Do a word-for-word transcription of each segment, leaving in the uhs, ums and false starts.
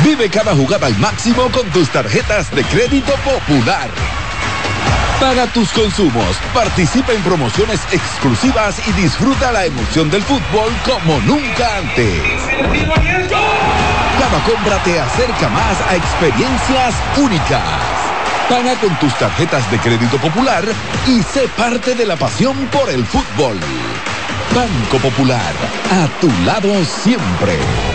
Vive cada jugada al máximo con tus tarjetas de crédito Popular. Paga tus consumos, participa en promociones exclusivas y disfruta la emoción del fútbol como nunca antes. Cada compra te acerca más a experiencias únicas. Paga con tus tarjetas de crédito Popular y sé parte de la pasión por el fútbol. Banco Popular, a tu lado siempre.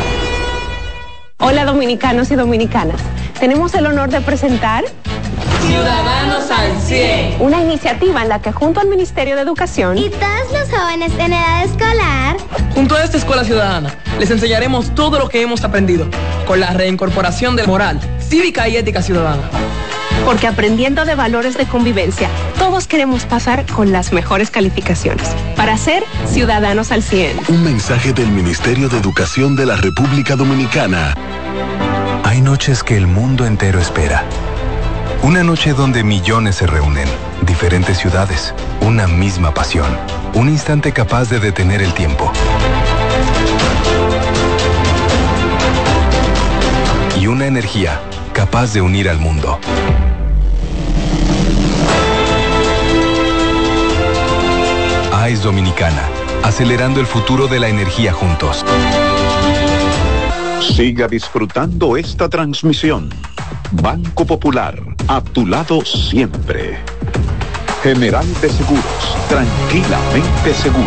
Hola dominicanos y dominicanas, tenemos el honor de presentar Ciudadanos al cien, una iniciativa en la que junto al Ministerio de Educación y todos los jóvenes en edad escolar, junto a esta escuela ciudadana, les enseñaremos todo lo que hemos aprendido con la reincorporación de moral, cívica y ética ciudadana. Porque aprendiendo de valores de convivencia, todos queremos pasar con las mejores calificaciones para ser ciudadanos al cien. Un mensaje del Ministerio de Educación de la República Dominicana. Hay noches que el mundo entero espera. Una noche donde millones se reúnen, diferentes ciudades, una misma pasión, un instante capaz de detener el tiempo. Y una energía capaz de unir al mundo. A E S Dominicana, acelerando el futuro de la energía juntos. Siga disfrutando esta transmisión. Banco Popular, a tu lado siempre. General de Seguros, tranquilamente seguro.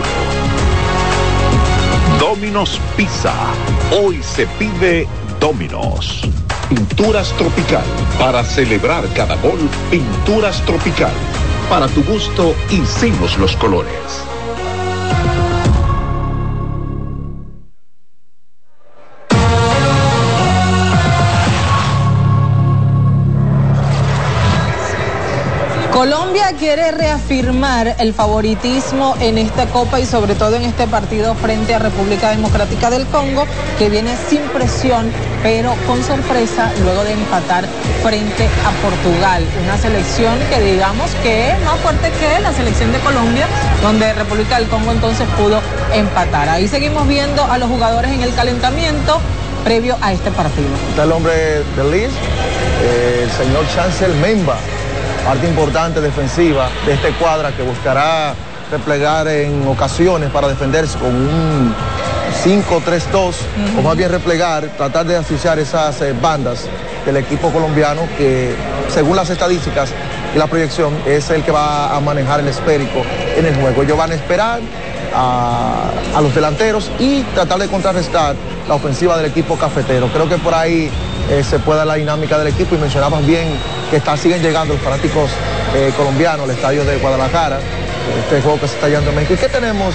Domino's Pizza, hoy se pide Domino's. Pinturas Tropical, para celebrar cada gol, Pinturas Tropical. Para tu gusto, hicimos los colores. Colombia quiere reafirmar el favoritismo en esta Copa y sobre todo en este partido frente a República Democrática del Congo, que viene sin presión, pero con sorpresa luego de empatar frente a Portugal. Una selección que digamos que es más fuerte que la selección de Colombia, donde República del Congo entonces pudo empatar. Ahí seguimos viendo a los jugadores en el calentamiento previo a este partido. Está el hombre del Liz, eh, el señor Chancel Memba, parte importante defensiva de este cuadra que buscará replegar en ocasiones para defenderse con un cinco tres dos, uh-huh. o más bien replegar, tratar de asfixiar esas eh, bandas del equipo colombiano que, según las estadísticas y la proyección, es el que va a manejar el esférico en el juego. Ellos van a esperar a, a los delanteros y tratar de contrarrestar la ofensiva del equipo cafetero. Creo que por ahí eh, se puede dar la dinámica del equipo, y mencionabas bien que está, siguen llegando los fanáticos eh, colombianos al estadio de Guadalajara, este juego que se está llevando en México. ¿Y qué tenemos,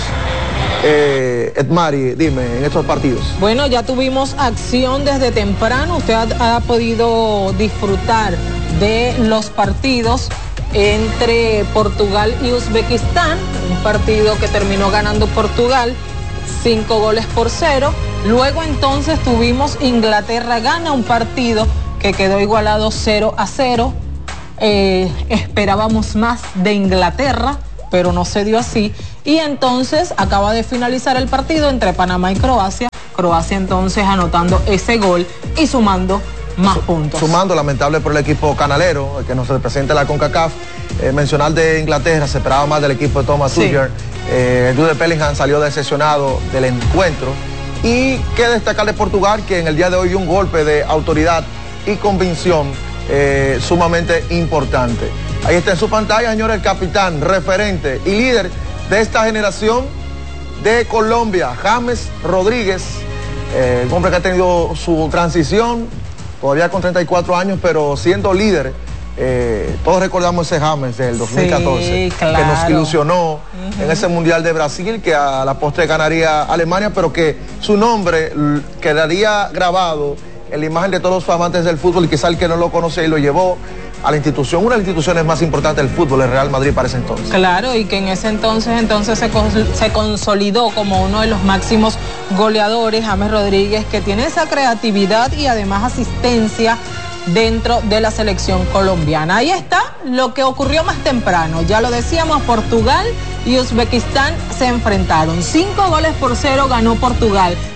eh, Edmari, dime, en estos partidos? Bueno, ya tuvimos acción desde temprano. Usted ha, ha podido disfrutar de los partidos entre Portugal y Uzbekistán, un partido que terminó ganando Portugal cinco goles por cero. Luego entonces tuvimos Inglaterra gana, un partido que quedó igualado cero a cero. Eh, esperábamos más de Inglaterra, pero no se dio así. Y entonces acaba de finalizar el partido entre Panamá y Croacia. Croacia entonces anotando ese gol y sumando más puntos. Sumando, lamentable por el equipo canalero, el que nos representa la CONCACAF. Eh, mencionar de Inglaterra, se esperaba más del equipo de Thomas sí. Tuchel. Eh, Jude Bellingham salió decepcionado del encuentro. Y que destacar de Portugal, que en el día de hoy dio un golpe de autoridad y convicción eh, sumamente importante. Ahí está en su pantalla, señor, el capitán, referente y líder de esta generación de Colombia, James Rodríguez, eh, un hombre que ha tenido su transición, todavía con treinta y cuatro años, pero siendo líder. Eh, todos recordamos ese James del dos mil catorce, sí, claro. que nos ilusionó uh-huh. en ese Mundial de Brasil, que a la postre ganaría Alemania, pero que su nombre quedaría grabado en la imagen de todos los amantes del fútbol, y quizá el que no lo conoce y lo llevó a la institución, una de las instituciones más importantes del fútbol, el Real Madrid para ese entonces. Claro, y que en ese entonces entonces se, cons se consolidó como uno de los máximos goleadores, James Rodríguez, que tiene esa creatividad y además asistencia dentro de la selección colombiana. Ahí está lo que ocurrió más temprano. Ya lo decíamos, Portugal y Uzbekistán se enfrentaron. Cinco goles por cero ganó Portugal.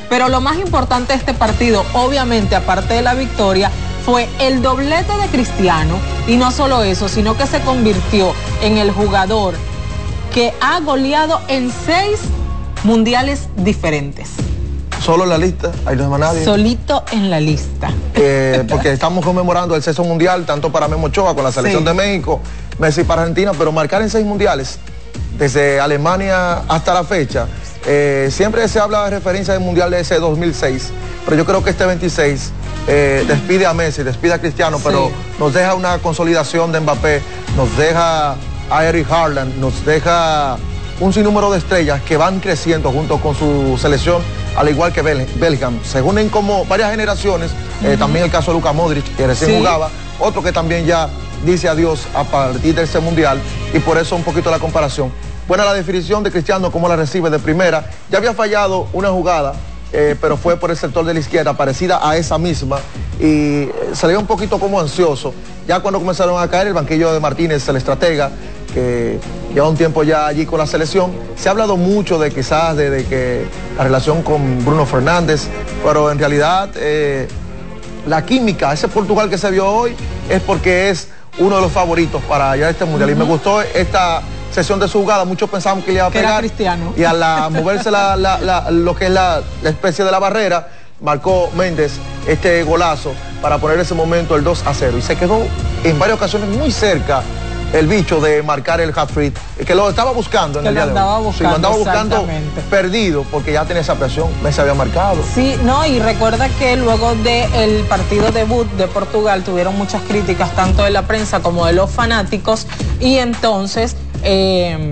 Pero lo más importante de este partido, obviamente, aparte de la victoria, fue el doblete de Cristiano, y no solo eso, sino que se convirtió en el jugador que ha goleado en seis mundiales diferentes. Solo en la lista, ahí no es más nadie. Solito en la lista. Eh, porque estamos conmemorando el sexto mundial, tanto para Memo Ochoa con la selección sí. de México, Messi para Argentina, pero marcar en seis mundiales, desde Alemania hasta la fecha, eh, siempre se habla de referencia del mundial de ese dos mil seis, pero yo creo que este veintiséis eh, despide a Messi, despide a Cristiano, sí. pero nos deja una consolidación de Mbappé, nos deja a Erling Haaland, nos deja un sinnúmero de estrellas que van creciendo junto con su selección, al igual que Bellingham. Se unen como varias generaciones, uh-huh. eh, también el caso de Luka Modric, que recién sí. jugaba, otro que también ya dice adiós a partir de ese mundial, y por eso un poquito la comparación. Buena la definición de Cristiano, cómo la recibe de primera. Ya había fallado una jugada, eh, pero fue por el sector de la izquierda, parecida a esa misma, y salió un poquito como ansioso. Ya cuando comenzaron a caer el banquillo de Martínez, el estratega, que lleva un tiempo ya allí con la selección, se ha hablado mucho de quizás de, de que la relación con Bruno Fernández, pero en realidad eh, la química, ese Portugal que se vio hoy, es porque es uno de los favoritos para allá este mundial. Uh-huh. Y me gustó esta sesión de su jugada, muchos pensaban que le iba a pegar, Cristiano. Y al la, moverse la, la, la, lo que es la, la especie de la barrera, marcó Méndez este golazo para poner en ese momento el dos a cero, y se quedó en varias ocasiones muy cerca el bicho de marcar el hat-trick, que lo estaba buscando en que el día lo de hoy. Buscando, sí, lo andaba buscando perdido, porque ya tenía esa presión, Messi había marcado. Sí, no, y recuerda que luego del partido debut de Portugal tuvieron muchas críticas, tanto de la prensa como de los fanáticos, y entonces eh,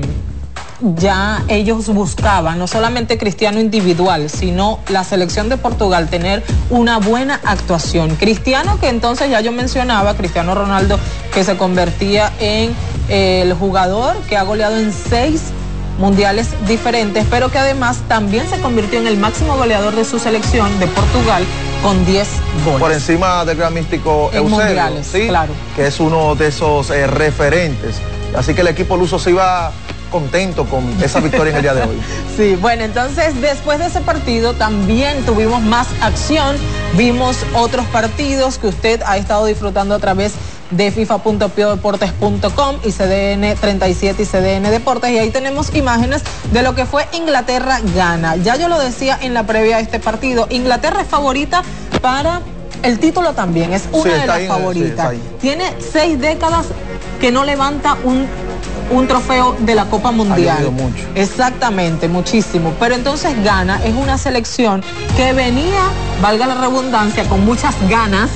ya ellos buscaban no solamente Cristiano individual, sino la selección de Portugal tener una buena actuación. Cristiano, que entonces ya yo mencionaba, Cristiano Ronaldo, que se convertía en eh, el jugador que ha goleado en seis mundiales diferentes, pero que además también se convirtió en el máximo goleador de su selección de Portugal con diez goles. Por encima del gran místico en Eusebio, mundiales, ¿sí? Claro. Que es uno de esos eh, referentes. Así que el equipo luso se iba contento con esa victoria en el día de hoy. Sí, bueno, entonces después de ese partido también tuvimos más acción, vimos otros partidos que usted ha estado disfrutando a través de fifa punto pio deportes punto com y C D N treinta y siete y C D N Deportes, y ahí tenemos imágenes de lo que fue Inglaterra-Ghana. Ya yo lo decía en la previa de este partido, Inglaterra es favorita para el título también, es una sí, de las ahí, favoritas. Sí, Tiene seis décadas que no levanta un un trofeo de la Copa Mundial. Mucho. Exactamente, muchísimo. Pero entonces Ghana es una selección que venía, valga la redundancia, con muchas ganas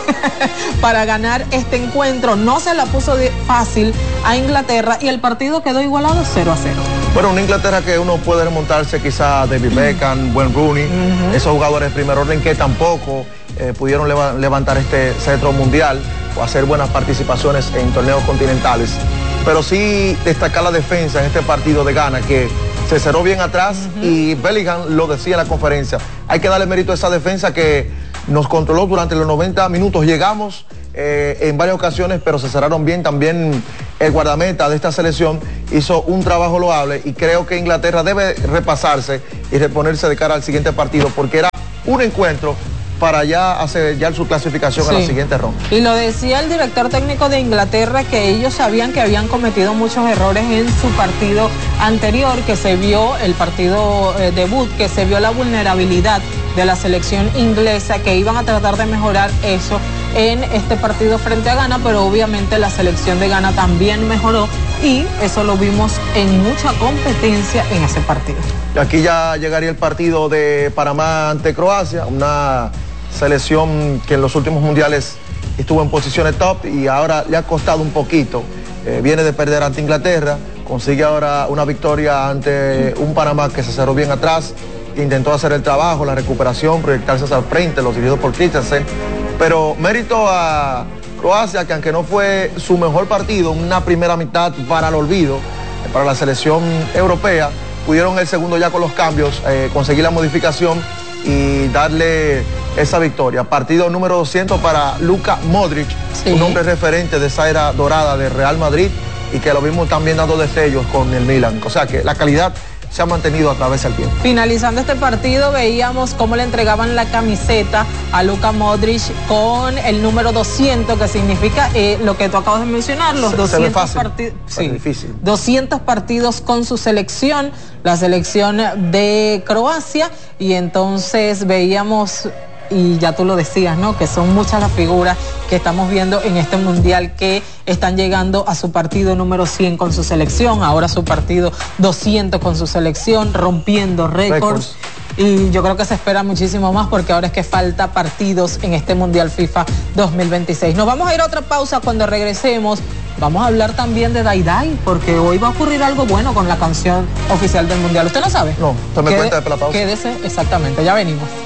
para ganar este encuentro. No se la puso fácil a Inglaterra y el partido quedó igualado cero a cero. Bueno, una Inglaterra que uno puede remontarse quizá a David Beckham, Wayne Rooney, uh-huh. esos jugadores de primer orden que tampoco eh, pudieron leva levantar este cetro mundial o hacer buenas participaciones en torneos continentales. Pero sí destacar la defensa en este partido de Ghana, que se cerró bien atrás, uh-huh. y Bellingham lo decía en la conferencia. Hay que darle mérito a esa defensa que nos controló durante los noventa minutos. Llegamos eh, en varias ocasiones, pero se cerraron bien. También el guardameta de esta selección hizo un trabajo loable, y creo que Inglaterra debe repasarse y reponerse de cara al siguiente partido, porque era un encuentro para ya hacer ya su clasificación sí. a la siguiente ronda. Y lo decía el director técnico de Inglaterra, que ellos sabían que habían cometido muchos errores en su partido anterior, que se vio el partido eh, debut, que se vio la vulnerabilidad de la selección inglesa, que iban a tratar de mejorar eso en este partido frente a Ghana, pero obviamente la selección de Ghana también mejoró, y eso lo vimos en mucha competencia en ese partido. Y aquí ya llegaría el partido de Panamá ante Croacia, una selección que en los últimos mundiales estuvo en posiciones top y ahora le ha costado un poquito. Eh, viene de perder ante Inglaterra, consigue ahora una victoria ante un Panamá que se cerró bien atrás, intentó hacer el trabajo, la recuperación, proyectarse hacia el frente, los dirigidos por Christensen, pero mérito a Croacia, que aunque no fue su mejor partido, una primera mitad para el olvido, para la selección europea, pudieron el segundo ya con los cambios, eh, conseguir la modificación y darle esa victoria. Partido número doscientos para Luka Modric, sí. un hombre referente de esa era dorada de Real Madrid, y que lo vimos también dando destellos con el Milan. O sea que la calidad se ha mantenido a través del tiempo. Finalizando este partido, veíamos cómo le entregaban la camiseta a Luka Modric con el número doscientos, que significa eh, lo que tú acabas de mencionar, los se, doscientos se partidos. Sí, difícil. doscientos partidos con su selección, la selección de Croacia, y entonces veíamos, y ya tú lo decías, ¿no?, que son muchas las figuras que estamos viendo en este mundial que están llegando a su partido número cien con su selección, ahora su partido doscientos con su selección, rompiendo récords. Y yo creo que se espera muchísimo más, porque ahora es que falta partidos en este Mundial FIFA dos mil veintiséis. Nos vamos a ir a otra pausa. Cuando regresemos vamos a hablar también de Dai Dai, porque hoy va a ocurrir algo bueno con la canción oficial del Mundial. ¿Usted no sabe? No, tome cuenta de la pausa. Quédese, exactamente, ya venimos.